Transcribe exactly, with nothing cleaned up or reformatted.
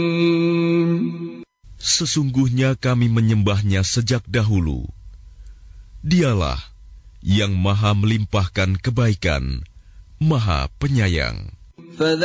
Sesungguhnya kami menyembahnya sejak dahulu. Dialah yang Maha melimpahkan kebaikan, Maha Penyayang.